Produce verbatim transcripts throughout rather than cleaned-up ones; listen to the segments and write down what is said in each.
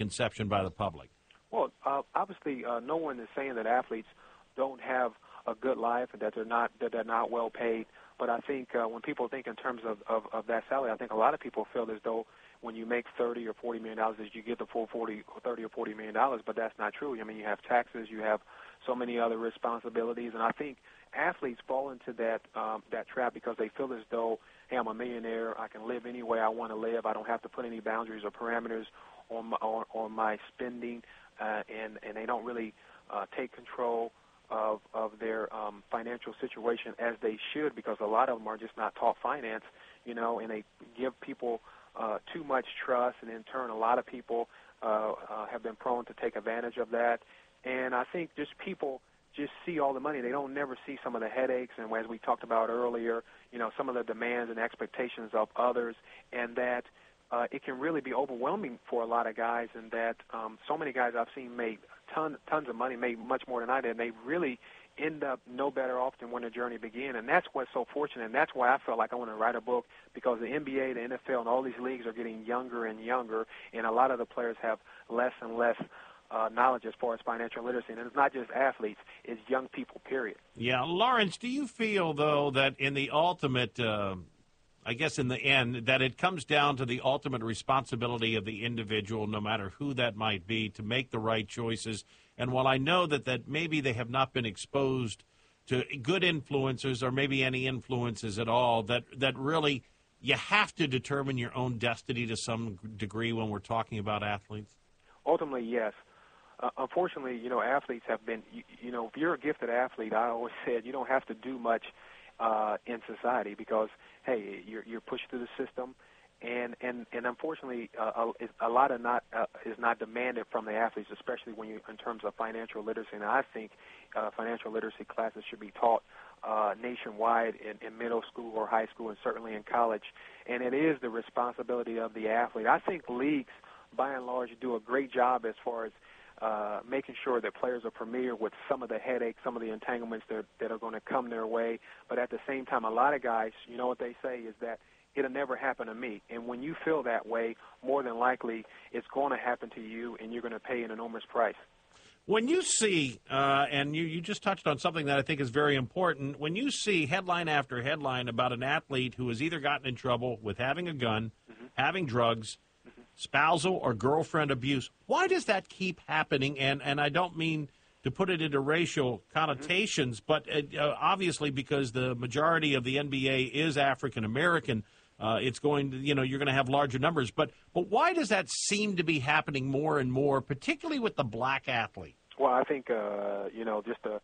misconception by the public? Well, uh, obviously, uh, no one is saying that athletes don't have a good life and that they're not that they're not well paid. But I think uh, when people think in terms of, of, of that salary, I think a lot of people feel as though when you make thirty or forty million dollars, you get the full forty, thirty or forty million dollars. But that's not true. I mean, you have taxes, you have so many other responsibilities, and I think athletes fall into that um, that trap because they feel as though, hey, I'm a millionaire, I can live any way I want to live, I don't have to put any boundaries or parameters on my, on, on my spending, uh, and and they don't really uh, take control of of their um, financial situation as they should, because a lot of them are just not taught finance, you know, and they give people uh, too much trust, and in turn, a lot of people uh, uh, have been prone to take advantage of that. And I think just people just see all the money. They don't never see some of the headaches, and as we talked about earlier, you know, some of the demands and expectations of others, and that uh, it can really be overwhelming for a lot of guys, and that um, so many guys I've seen make ton, tons of money, made much more than I did, and they really end up no better off than when the journey began. And that's what's so fortunate, and that's why I felt like I want to write a book, because the N B A, the N F L, and all these leagues are getting younger and younger, and a lot of the players have less and less Uh, knowledge as far as financial literacy. And it's not just athletes, it's young people, period. Yeah. Lawrence, do you feel, though, that in the ultimate, uh, I guess in the end, that it comes down to the ultimate responsibility of the individual, no matter who that might be, to make the right choices? And while I know that, that maybe they have not been exposed to good influencers or maybe any influences at all, that, that really you have to determine your own destiny to some degree when we're talking about athletes? Ultimately, yes. Uh, unfortunately, you know, athletes have been, you, you know, if you're a gifted athlete, I always said you don't have to do much uh, in society because, hey, you're, you're pushed through the system. And, and, and unfortunately, uh, a, a lot of not uh, is not demanded from the athletes, especially when you in terms of financial literacy. And I think uh, financial literacy classes should be taught uh, nationwide in, in middle school or high school and certainly in college. And it is the responsibility of the athlete. I think leagues, by and large, do a great job as far as Uh, making sure that players are familiar with some of the headaches, some of the entanglements that, that are going to come their way. But at the same time, a lot of guys, you know what they say is that it'll never happen to me. And when you feel that way, more than likely it's going to happen to you, and you're going to pay an enormous price. When you see, uh, and you, you just touched on something that I think is very important, when you see headline after headline about an athlete who has either gotten in trouble with having a gun, mm-hmm. having drugs, spousal or girlfriend abuse, why does that keep happening? And and I don't mean to put it into racial connotations, mm-hmm. but uh, obviously because the majority of the N B A is African American, uh, it's going to, you know, you're going to have larger numbers. But but why does that seem to be happening more and more, particularly with the black athlete? Well, I think uh, you know just the,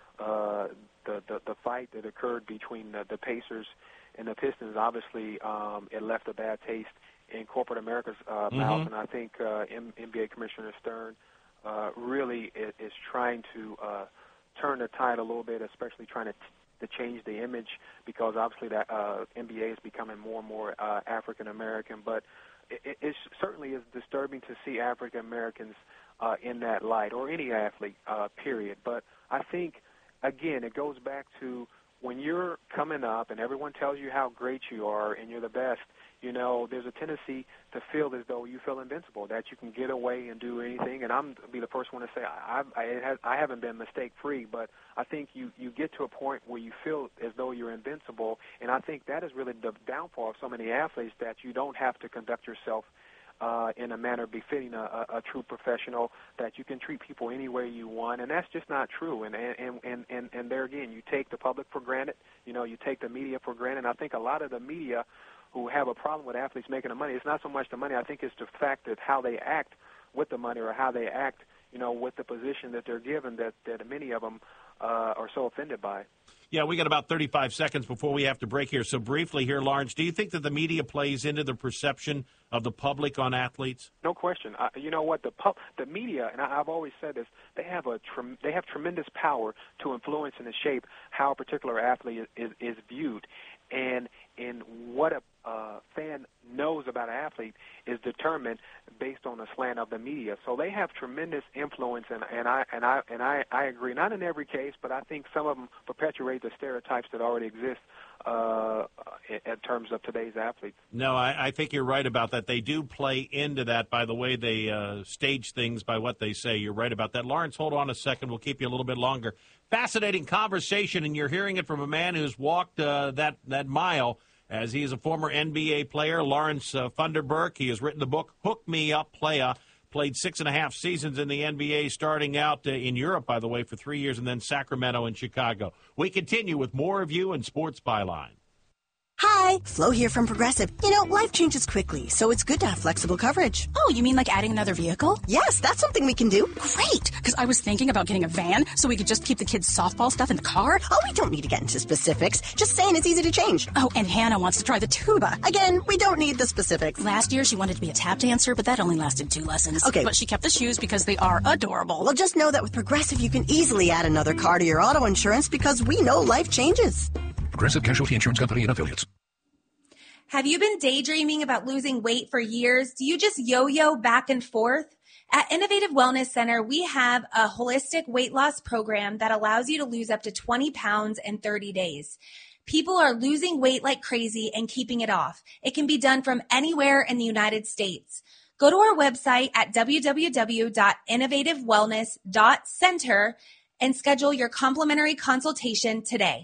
uh, the the the fight that occurred between the, the Pacers and the Pistons. Obviously, um, it left a bad taste in corporate America's uh, mm-hmm. mouth, and I think uh, M- N B A Commissioner Stern uh, really is, is trying to uh, turn the tide a little bit, especially trying to, t- to change the image, because obviously that uh, N B A is becoming more and more uh, African American. But it, it certainly is disturbing to see African Americans uh, in that light, or any athlete, uh, period. But I think, again, it goes back to when you're coming up and everyone tells you how great you are and you're the best, you know, there's a tendency to feel as though you feel invincible, that you can get away and do anything. And I'm be the first one to say I I, it has, I haven't been mistake-free, but I think you, you get to a point where you feel as though you're invincible, and I think that is really the downfall of so many athletes, that you don't have to conduct yourself uh, in a manner befitting a, a, a true professional, that you can treat people any way you want, and that's just not true. And, and, and, and, and there again, you take the public for granted, you know, you take the media for granted. And I think a lot of the media who have a problem with athletes making the money, it's not so much the money. I think it's the fact that how they act with the money, or how they act, you know, with the position that they're given, that, that many of them uh, are so offended by. Yeah, we got about thirty-five seconds before we have to break here. So briefly here, Lawrence, do you think that the media plays into the perception of the public on athletes? No question. I, you know what? The pub, the media, and I, I've always said this, they have a trem- they have tremendous power to influence and to shape how a particular athlete is, is, is viewed. And in what a uh, fan knows about an athlete is determined based on the slant of the media. So they have tremendous influence, and, and I and I and I, I agree. Not in every case, but I think some of them perpetuate the stereotypes that already exist uh, in, in terms of today's athletes. No, I, I think you're right about that. They do play into that by the way they uh, stage things, by what they say. You're right about that. Lawrence, hold on a second. We'll keep you a little bit longer. Fascinating conversation, and you're hearing it from a man who's walked uh, that, that mile, as he is a former N B A player, Lawrence uh, Funderburk. He has written the book, Hook Me Up, Playa. Played six and a half seasons in the N B A, starting out uh, in Europe, by the way, for three years, and then Sacramento and Chicago. We continue with more of you in Sports Byline. Hi, Flo here from Progressive. You know, life changes quickly, so it's good to have flexible coverage. Oh, you mean like adding another vehicle? Yes, that's something we can do. Great, because I was thinking about getting a van so we could just keep the kids' softball stuff in the car. Oh, we don't need to get into specifics. Just saying it's easy to change. Oh, and Hannah wants to try the tuba. Again, we don't need the specifics. Last year, she wanted to be a tap dancer, but that only lasted two lessons. Okay. But she kept the shoes because they are adorable. Well, just know that with Progressive, you can easily add another car to your auto insurance because we know life changes. Progressive Casualty Insurance Company and Affiliates. Have you been daydreaming about losing weight for years? Do you just yo-yo back and forth? At Innovative Wellness Center, we have a holistic weight loss program that allows you to lose up to twenty pounds in thirty days. People are losing weight like crazy and keeping it off. It can be done from anywhere in the United States. Go to our website at w w w dot innovative wellness dot center and schedule your complimentary consultation today.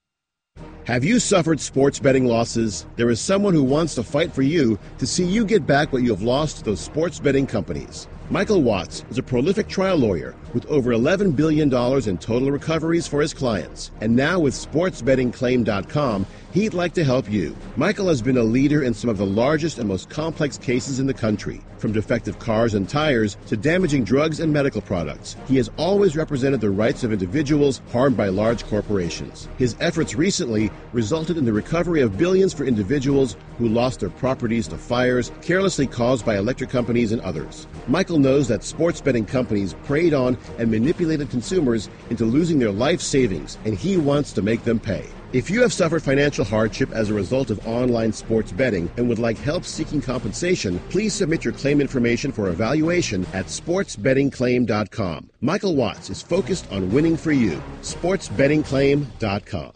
Have you suffered sports betting losses? There is someone who wants to fight for you to see you get back what you have lost to those sports betting companies. Michael Watts is a prolific trial lawyer with over eleven billion dollars in total recoveries for his clients. And now with sports betting claim dot com, he'd like to help you. Michael has been a leader in some of the largest and most complex cases in the country, from defective cars and tires to damaging drugs and medical products. He has always represented the rights of individuals harmed by large corporations. His efforts recently resulted in the recovery of billions for individuals who lost their properties to fires carelessly caused by electric companies and others. Michael knows that sports betting companies preyed on and manipulated consumers into losing their life savings, and he wants to make them pay. If you have suffered financial hardship as a result of online sports betting and would like help seeking compensation, please submit your claim information for evaluation at sports betting claim dot com. Michael Watts is focused on winning for you. sports betting claim dot com.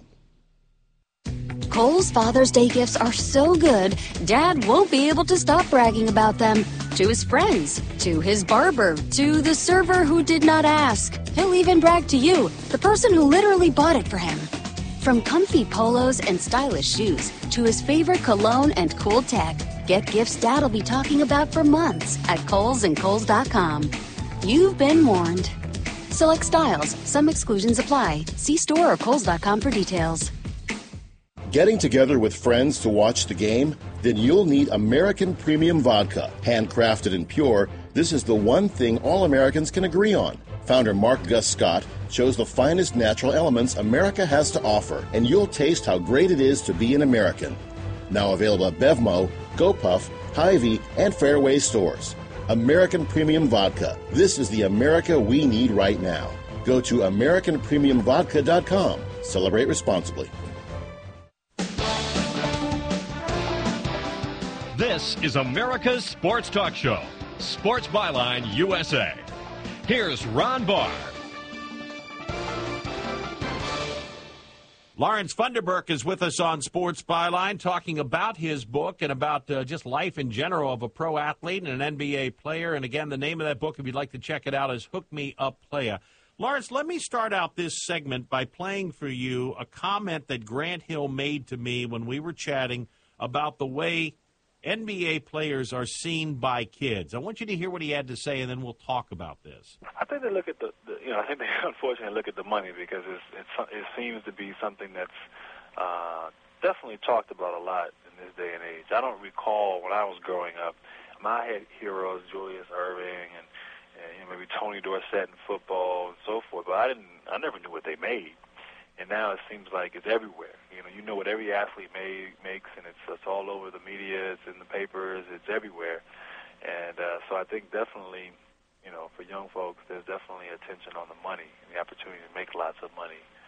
Kohl's Father's Day gifts are so good, Dad won't be able to stop bragging about them. To his friends, to his barber, to the server who did not ask. He'll even brag to you, the person who literally bought it for him. From comfy polos and stylish shoes to his favorite cologne and cool tech, get gifts Dad'll be talking about for months at Kohl's and Kohl's dot com. You've been warned. Select styles. Some exclusions apply. See store or Kohl's dot com for details. Getting together with friends to watch the game? Then you'll need American Premium Vodka. Handcrafted and pure, this is the one thing all Americans can agree on. Founder Mark Gus Scott chose the finest natural elements America has to offer, and you'll taste how great it is to be an American. Now available at Bevmo, GoPuff, Hy-Vee, and Fairway stores. American Premium Vodka. This is the America we need right now. Go to American Premium Vodka dot com. Celebrate responsibly. This is America's Sports Talk Show, Sports Byline U S A. Here's Ron Barr. Lawrence Funderburk is with us on Sports Byline, talking about his book and about uh, just life in general of a pro athlete and an N B A player. And again, the name of that book, if you'd like to check it out, is Hook Me Up, Playa. Lawrence, let me start out this segment by playing for you a comment that Grant Hill made to me when we were chatting about the way N B A players are seen by kids. I want you to hear what he had to say, and then we'll talk about this. I think they look at the, the you know, I think they unfortunately look at the money because it's, it's, it seems to be something that's uh, definitely talked about a lot in this day and age. I don't recall when I was growing up, I had heroes, Julius Erving and, and you know, maybe Tony Dorsett in football and so forth, but I didn't, I never knew what they made. And now it seems like it's everywhere. You know, you know what every athlete may, makes, and it's, it's all over the media, it's in the papers, it's everywhere. And uh, so I think definitely, you know, for young folks, there's definitely attention on the money and the opportunity to make lots of money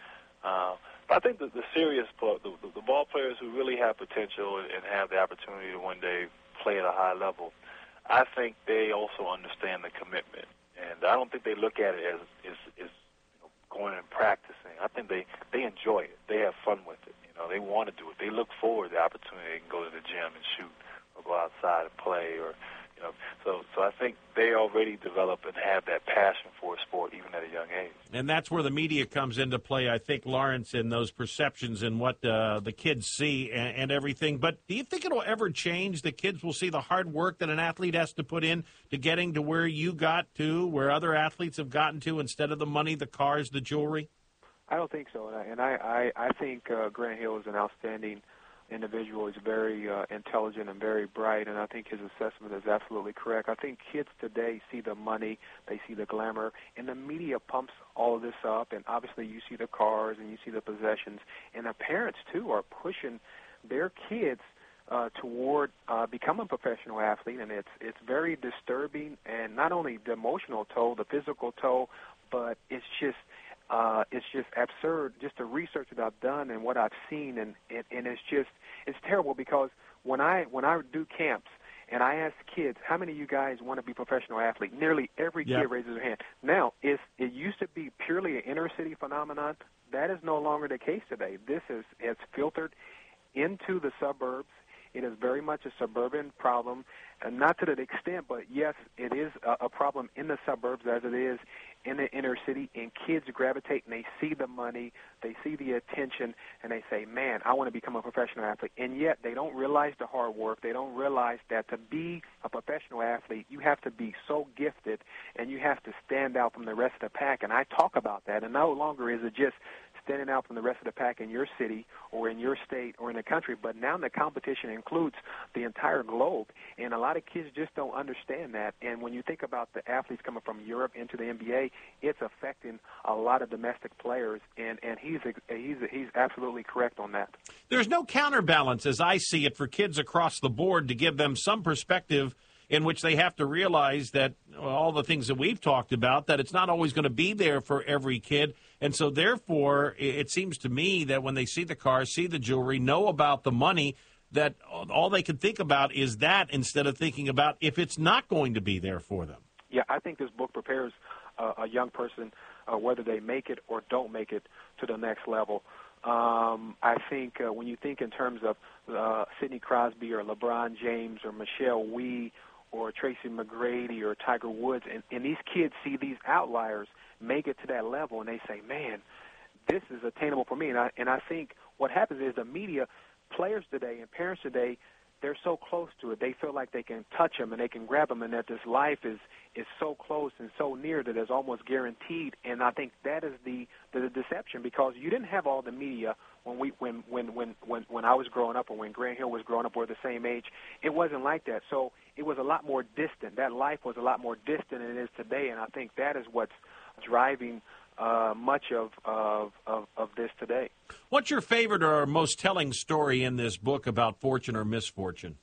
Uh, but I think that the serious part, the, the, the ball players who really have potential and, and have the opportunity to one day play at a high level, I think they also understand the commitment. And I don't think they look at it as, as, as you know, going and practicing. I think they, they enjoy it. They have fun with it. You know, they want to do it. They look forward to the opportunity. They can go to the gym and shoot or go outside and play or, you know. So, so I think they already develop and have that passion for a sport even at a young age. And that's where the media comes into play, I think, Lawrence, in those perceptions and what uh, the kids see and, and everything. But do you think it'll ever change? The kids will see the hard work that an athlete has to put in to getting to where you got to, where other athletes have gotten to, instead of the money, the cars, the jewelry? I don't think so. And I, I, I think uh, Grant Hill is an outstanding individual. He's very uh, intelligent and very bright, and I think his assessment is absolutely correct. I think kids today see the money, they see the glamour, and the media pumps all of this up, and obviously you see the cars and you see the possessions, and the parents, too, are pushing their kids uh, toward uh, becoming a professional athlete, and it's it's very disturbing, and not only the emotional toll, the physical toll, but it's just Uh, it's just absurd, just the research that I've done and what I've seen, and, and, and it's just it's terrible because when I when I do camps and I ask kids, how many of you guys want to be professional athlete? Nearly every Yep. kid raises their hand. Now, it's, it used to be purely an inner city phenomenon. That is no longer the case today. This is it's filtered into the suburbs. It is very much a suburban problem, and not to that extent, but yes, it is a, a problem in the suburbs as it is in the inner city, and kids gravitate and they see the money, they see the attention, and they say, man, I want to become a professional athlete. And yet they don't realize the hard work. They don't realize that to be a professional athlete, you have to be so gifted and you have to stand out from the rest of the pack. And I talk about that, and no longer is it just standing out from the rest of the pack in your city or in your state or in the country, but now the competition includes the entire globe, and a lot of kids just don't understand that. And when you think about the athletes coming from Europe into the N B A, it's affecting a lot of domestic players, and, and he's, he's, he's absolutely correct on that. There's no counterbalance, as I see it, for kids across the board to give them some perspective in which they have to realize that all the things that we've talked about, that it's not always going to be there for every kid. And so, therefore, it seems to me that when they see the cars, see the jewelry, know about the money, that all they can think about is that instead of thinking about if it's not going to be there for them. Yeah, I think this book prepares uh, a young person, uh, whether they make it or don't make it, to the next level. Um, I think uh, when you think in terms of uh, Sidney Crosby or LeBron James or Michelle Wie or Tracy McGrady or Tiger Woods, and, and these kids see these outliers make it to that level, and they say, man, this is attainable for me. And I, and I think what happens is the media, players today and parents today, they're so close to it. They feel like they can touch them and they can grab them, and that this life is, is so close and so near that it's almost guaranteed. And I think that is the, the deception, because you didn't have all the media when we when when when when when I was growing up, or when Grant Hill was growing up, we're the same age. It wasn't like that. So it was a lot more distant. That life was a lot more distant than it is today, and I think that is what's driving uh, much of, of of of this today. What's your favorite or most telling story in this book about fortune or misfortune?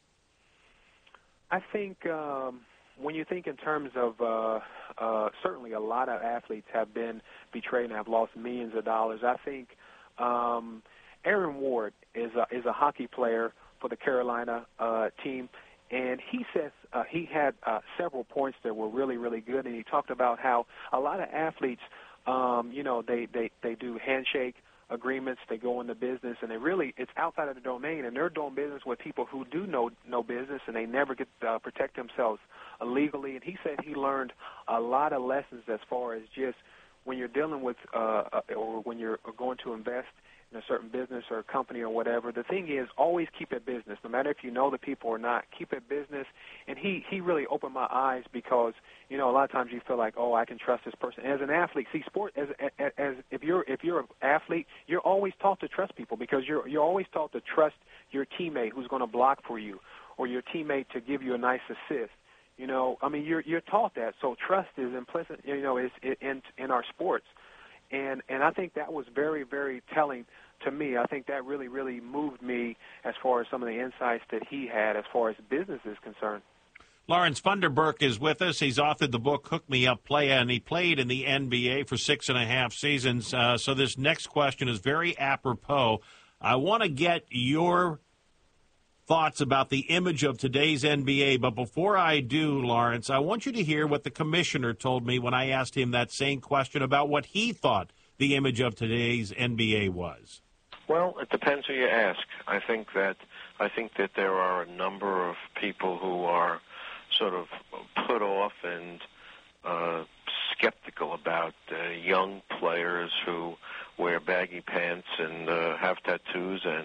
I think um, when you think in terms of uh, uh, certainly a lot of athletes have been betrayed and have lost millions of dollars. I think um, Aaron Ward is a, is a hockey player for the Carolina uh, team, and he says uh, he had uh, several points that were really, really good, and he talked about how a lot of athletes, um, you know, they, they, they do handshake agreements, they go into business, and they really, it's outside of the domain, and they're doing business with people who do know no business, and they never get uh, protect themselves legally. And he said he learned a lot of lessons as far as just when you're dealing with uh, or when you're going to invest in a certain business or a company or whatever, the thing is always keep it business. No matter if you know the people or not, keep it business. And he, he really opened my eyes, because, you know, a lot of times you feel like, oh, I can trust this person. As an athlete, see, sport, as, as, as if you're if you're an athlete, you're always taught to trust people, because you're you're always taught to trust your teammate who's going to block for you, or your teammate to give you a nice assist. You know, I mean, you're you're taught that. So trust is implicit, you know, is in in our sports. And and I think that was very, very telling to me. I think that really, really moved me as far as some of the insights that he had as far as business is concerned. Lawrence Funderburk is with us. He's authored the book Hook Me Up, Playa, and he played in the N B A for six and a half seasons. Uh, so this next question is very apropos. I want to get your thoughts about the image of today's N B A, but before I do, Lawrence, I want you to hear what the commissioner told me when I asked him that same question about what he thought the image of today's N B A was. Well, it depends who you ask. I think that I think that there are a number of people who are sort of put off and uh, skeptical about uh, young players who wear baggy pants and uh, have tattoos and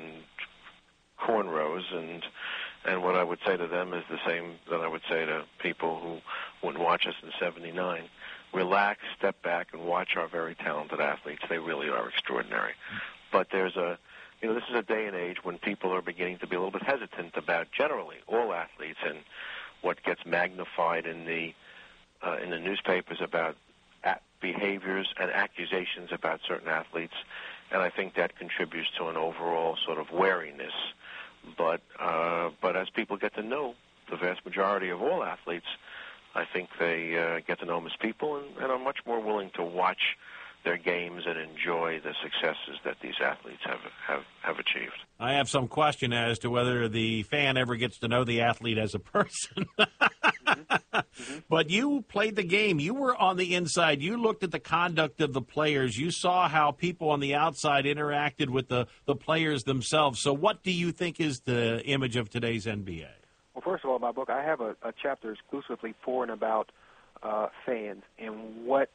cornrows, and and what I would say to them is the same that I would say to people who wouldn't watch us in seventy-nine. Relax, step back, and watch our very talented athletes. They really are extraordinary. But there's a, you know, this is a day and age when people are beginning to be a little bit hesitant about generally all athletes and what gets magnified in the uh, in the newspapers about at behaviors and accusations about certain athletes, and I think that contributes to an overall sort of wariness. But uh, but as people get to know the vast majority of all athletes, I think they uh, get to know them as people and, and are much more willing to watch their games and enjoy the successes that these athletes have, have have achieved. I have some question as to whether the fan ever gets to know the athlete as a person. mm-hmm. Mm-hmm. But you played the game. You were on the inside. You looked at the conduct of the players. You saw how people on the outside interacted with the, the players themselves. So what do you think is the image of today's N B A? Well, first of all, my book, I have a, a chapter exclusively for and about uh, fans and what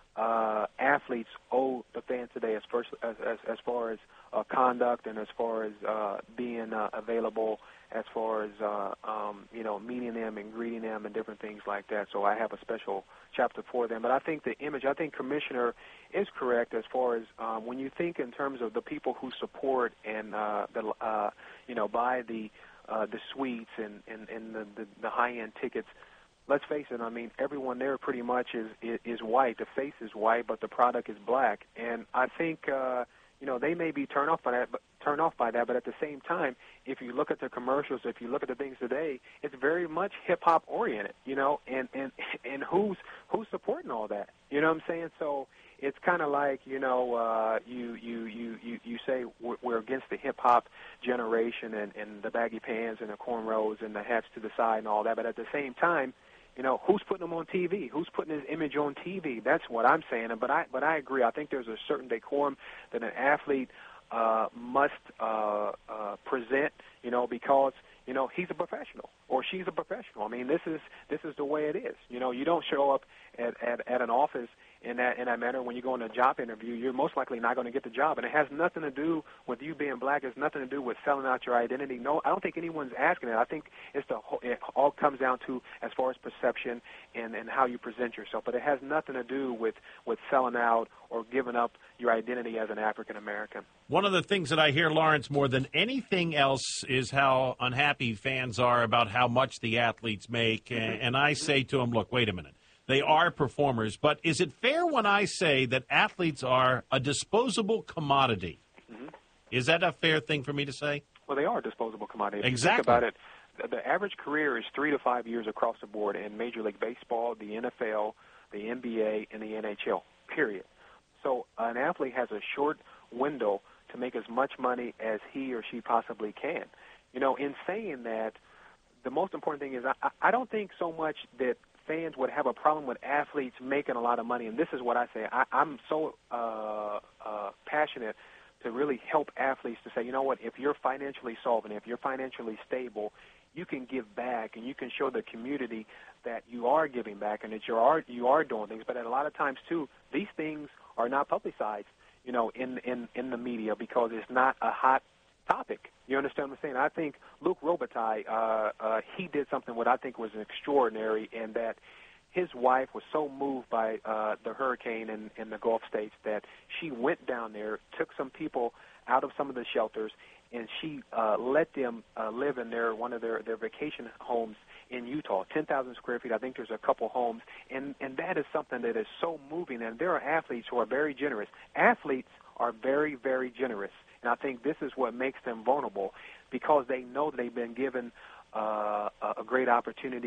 Uh, athletes owe the fans today as, first, as, as, as far as uh, conduct and as far as uh, being uh, available, as far as, uh, um, you know, meeting them and greeting them and different things like that. So I have a special chapter for them. But I think the image, I think Commissioner is correct as far as um, when you think in terms of the people who support and, uh, the, uh, you know, buy the, uh, the suites and, and, and the, the, the high-end tickets. Let's face it, I mean, everyone there pretty much is, is is white. The face is white, but the product is black. And I think, uh, you know, they may be turned off by that, but turned off by that. But at the same time, if you look at the commercials, if you look at the things today, it's very much hip hop oriented, you know. And and and who's who's supporting all that? You know what I'm saying? So it's kind of like, you know, uh, you, you you you you say we're, we're against the hip hop generation and and the baggy pants and the cornrows and the hats to the side and all that. But at the same time, you know, who's putting him on T V? Who's putting his image on T V? That's what I'm saying. But I, but I agree. I think there's a certain decorum that an athlete uh, must uh, uh, present, you know, because, you know, he's a professional or she's a professional. I mean, this is this is the way it is. You know, you don't show up at, at, at an office in that in that manner. When you go in a job interview, you're most likely not going to get the job. And it has nothing to do with you being black. It has nothing to do with selling out your identity. No, I don't think anyone's asking it. I think it's the whole, it all comes down to as far as perception and, and how you present yourself. But it has nothing to do with, with selling out or giving up your identity as an African American. One of the things that I hear, Lawrence, more than anything else is how unhappy fans are about how much the athletes make. Mm-hmm. And, and I say to them, look, wait a minute. They are performers, but is it fair when I say that athletes are a disposable commodity? Mm-hmm. Is that a fair thing for me to say? Well, they are a disposable commodity. If exactly. you think about it, the average career is three to five years across the board in Major League Baseball, the N F L, the N B A, and the N H L, period. So an athlete has a short window to make as much money as he or she possibly can. You know, in saying that, the most important thing is I, I don't think so much that fans would have a problem with athletes making a lot of money, and this is what I say. I, I'm so uh, uh, passionate to really help athletes to say, you know what, if you're financially solvent, if you're financially stable, you can give back and you can show the community that you are giving back and that you are you are doing things. But at a lot of times, too, these things are not publicized, you know, in, in, in the media because it's not a hot topic. You understand what I'm saying? I think Luc Robitaille, uh, uh, he did something what I think was extraordinary in that his wife was so moved by uh, the hurricane in, in the Gulf states that she went down there, took some people out of some of the shelters, and she uh, let them uh, live in their one of their, their vacation homes in Utah, ten thousand square feet. I think there's a couple homes, and, and that is something that is so moving. And there are athletes who are very generous. Athletes are very, very generous. And I think this is what makes them vulnerable because they know they've been given uh, a great opportunity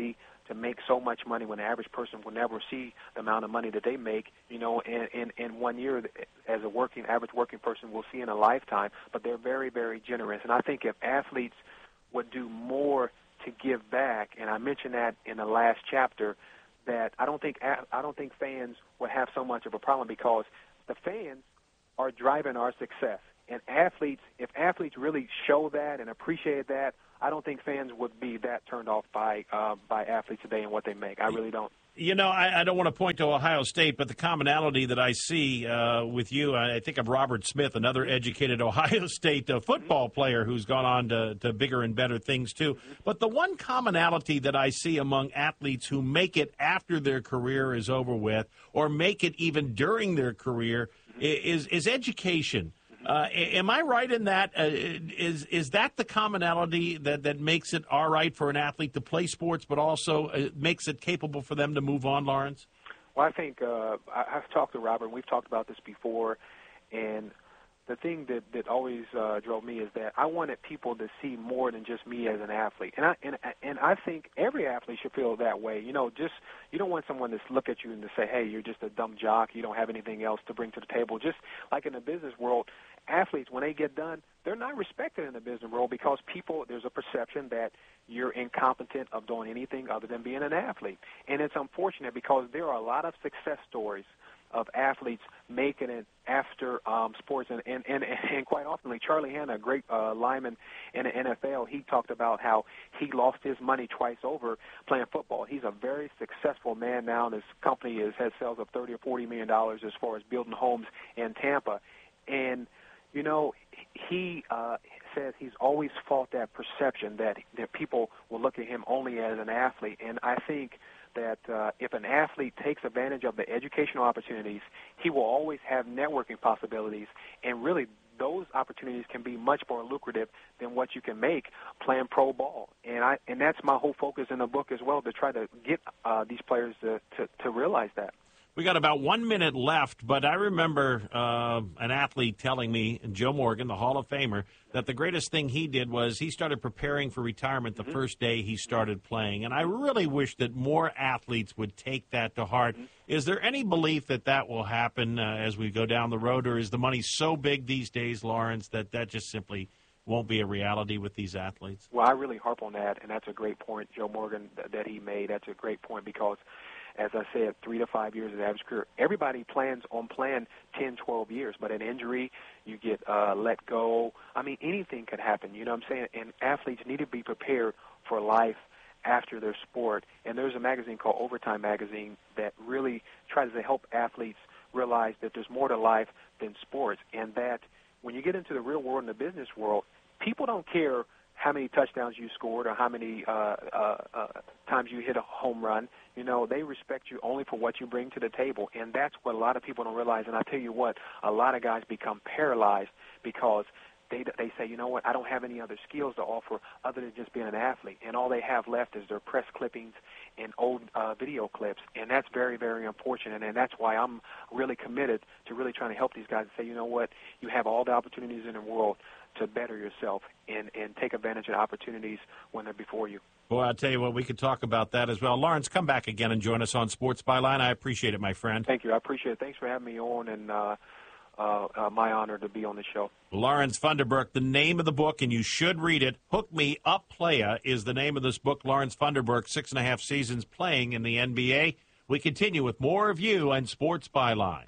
to make so much money when the average person will never see the amount of money that they make, you know, in, in, in one year as a working average working person will see in a lifetime. But they're very, very generous. And I think if athletes would do more to give back, and I mentioned that in the last chapter, that I don't think I don't think fans would have so much of a problem, because the fans are driving our success. And athletes, if athletes really show that and appreciate that, I don't think fans would be that turned off by uh, by athletes today and what they make. I really don't. You know, I, I don't want to point to Ohio State, but the commonality that I see uh, with you, I think of Robert Smith, another educated Ohio State uh, football player who's gone on to, to bigger and better things too. But the one commonality that I see among athletes who make it after their career is over with, or make it even during their career, is is education. Uh, am I right in that? Uh, is is that the commonality that, that makes it all right for an athlete to play sports, but also uh, makes it capable for them to move on, Lawrence? Well, I think uh, I, I've talked to Robert, and we've talked about this before, and the thing that, that always uh, drove me is that I wanted people to see more than just me as an athlete. And I and, and I think every athlete should feel that way. You know, just you don't want someone to look at you and to say, hey, you're just a dumb jock, you don't have anything else to bring to the table. Just like in the business world, athletes, when they get done, they're not respected in the business world because people, there's a perception that you're incompetent of doing anything other than being an athlete. And it's unfortunate because there are a lot of success stories of athletes making it after um, sports. And, and, and, and quite often, Charlie Hanna, a great uh, lineman in the N F L, he talked about how he lost his money twice over playing football. He's a very successful man now, and his company is, has sales of thirty or forty million dollars as far as building homes in Tampa. And you know, he uh, says he's always fought that perception that that people will look at him only as an athlete. And I think that uh, if an athlete takes advantage of the educational opportunities, he will always have networking possibilities. And really, those opportunities can be much more lucrative than what you can make playing pro ball. And I and that's my whole focus in the book as well, to try to get uh, these players to, to, to realize that. We got about one minute left, but I remember uh, an athlete telling me, Joe Morgan, the Hall of Famer, that the greatest thing he did was he started preparing for retirement the mm-hmm. first day he started playing. And I really wish that more athletes would take that to heart. Mm-hmm. Is there any belief that that will happen uh, as we go down the road, or is the money so big these days, Lawrence, that that just simply won't be a reality with these athletes? Well, I really harp on that, and that's a great point, Joe Morgan, th- that he made. That's a great point because, as I said, three to five years of average career. Everybody plans on playing ten, twelve years, but an injury, you get uh, let go. I mean, anything could happen, you know what I'm saying? And athletes need to be prepared for life after their sport. And there's a magazine called Overtime Magazine that really tries to help athletes realize that there's more to life than sports, and that when you get into the real world and the business world, people don't care how many touchdowns you scored or how many uh, uh, uh, times you hit a home run. You know, they respect you only for what you bring to the table, and that's what a lot of people don't realize. And I tell you what, a lot of guys become paralyzed because they they say, you know what, I don't have any other skills to offer other than just being an athlete, and all they have left is their press clippings and old uh, video clips, and that's very, very unfortunate, and that's why I'm really committed to really trying to help these guys and say, you know what, you have all the opportunities in the world to better yourself and, and take advantage of opportunities when they're before you. Well, I'll tell you what, we could talk about that as well. Lawrence, come back again and join us on Sports Byline. I appreciate it, my friend. Thank you. I appreciate it. Thanks for having me on, and uh, uh, uh, my honor to be on the show. Lawrence Funderburk, the name of the book, and you should read it, Hook Me Up Playa is the name of this book. Lawrence Funderburk, six and a half seasons playing in the N B A. We continue with more of you on Sports Byline.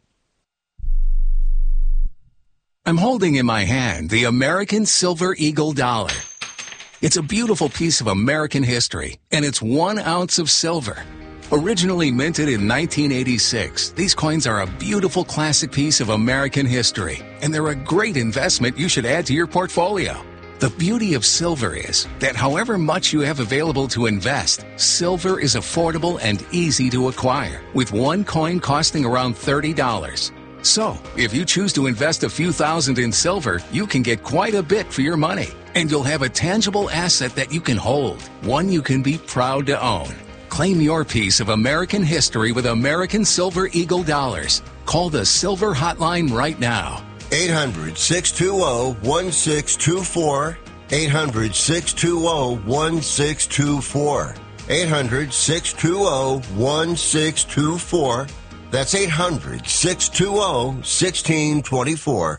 I'm holding in my hand the American Silver Eagle dollar. It's a beautiful piece of American history, and it's one ounce of silver. Originally minted in nineteen eighty-six, these coins are a beautiful classic piece of American history, and they're a great investment you should add to your portfolio. The beauty of silver is that however much you have available to invest, silver is affordable and easy to acquire, with one coin costing around thirty dollars. So, if you choose to invest a few thousand in silver, you can get quite a bit for your money. And you'll have a tangible asset that you can hold, one you can be proud to own. Claim your piece of American history with American Silver Eagle dollars. Call the Silver Hotline right now. eight hundred, six two zero, one six two four. eight hundred, six two zero, one six two four. eight hundred, six two zero, one six two four. That's eight hundred, six two zero, one six two four.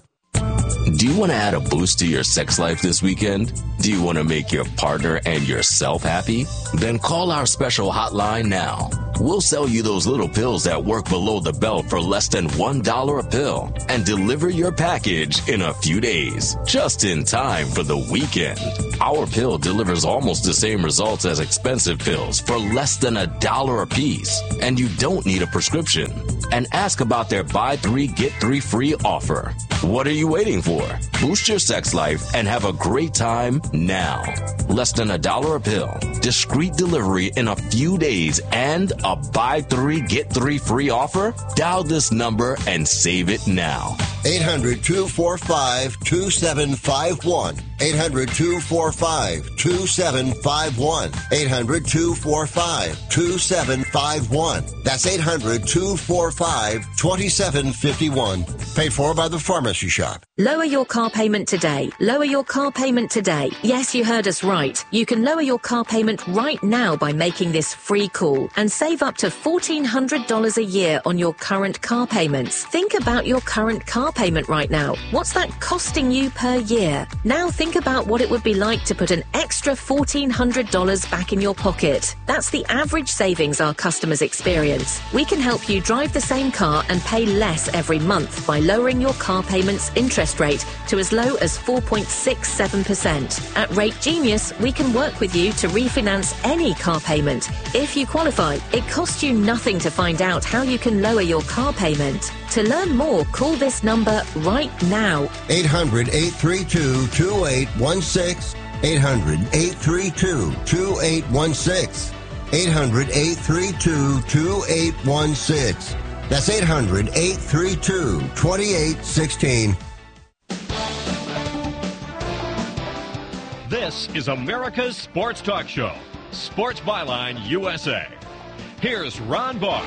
Do you want to add a boost to your sex life this weekend? Do you want to make your partner and yourself happy? Then call our special hotline now. We'll sell you those little pills that work below the belt for less than one dollar a pill and deliver your package in a few days, just in time for the weekend. Our pill delivers almost the same results as expensive pills for less than a dollar a piece, and you don't need a prescription. And ask about their buy three, get three free offer. What are you waiting for? Boost your sex life and have a great time now. Less than a dollar a pill, discreet delivery in a few days, and a buy three, get three free offer? Dial this number and save it now. eight hundred, two four five, two seven five one. eight hundred, two four five, two seven five one. eight hundred, two four five, two seven five one. That's eight hundred, two four five, two seven five one. Paid for by the Pharmacy Shop. Lower your car payment today. Lower your car payment today. Yes, you heard us right. You can lower your car payment right now by making this free call and save up to fourteen hundred dollars a year on your current car payments. Think about your current car payment right now. What's that costing you per year? Now think about what it would be like to put an extra fourteen hundred dollars back in your pocket. That's the average savings our customers experience. We can help you drive the same car and pay less every month by lowering your car payment's interest rate to as low as four point six seven percent. At Rate Genius, we can work with you to refinance any car payment. If you qualify, it costs you nothing to find out how you can lower your car payment. To learn more, call this number right now. eight hundred, eight three two, two eight one six. eight hundred, eight three two, two eight one six. eight hundred, eight three two, two eight one six. That's eight hundred, eight three two, two eight one six. This is America's Sports Talk Show, Sports Byline U S A. Here's Ron Barr.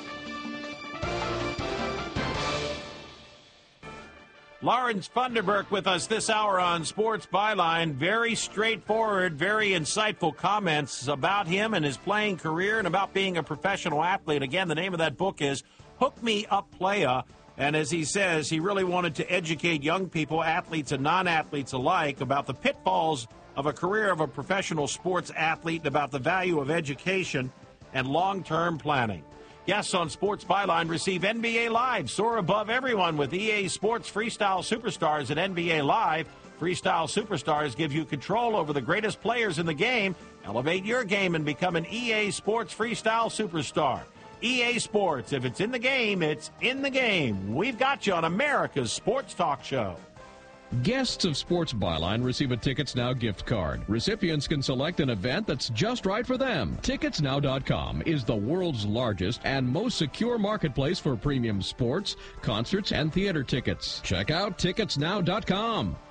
Lawrence Funderburk with us this hour on Sports Byline. Very straightforward, very insightful comments about him and his playing career and about being a professional athlete. Again, the name of that book is Hook Me Up Playa. And as he says, he really wanted to educate young people, athletes and non-athletes alike, about the pitfalls of a career of a professional sports athlete and about the value of education and long-term planning. Guests on Sports Byline receive N B A Live. Soar above everyone with E A Sports Freestyle Superstars at N B A Live. Freestyle Superstars give you control over the greatest players in the game. Elevate your game and become an E A Sports Freestyle Superstar. E A Sports, if it's in the game, it's in the game. We've got you on America's Sports Talk Show. Guests of Sports Byline receive a Tickets Now gift card. Recipients can select an event that's just right for them. Tickets Now dot com is the world's largest and most secure marketplace for premium sports, concerts, and theater tickets. Check out Tickets Now dot com.